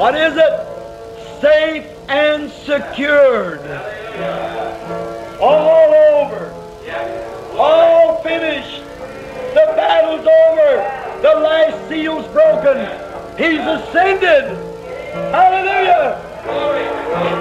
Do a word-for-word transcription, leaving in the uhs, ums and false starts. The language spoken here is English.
What is it? Safe and secured. All over. All finished. The battle's over. The last seal's broken. He's ascended. Hallelujah.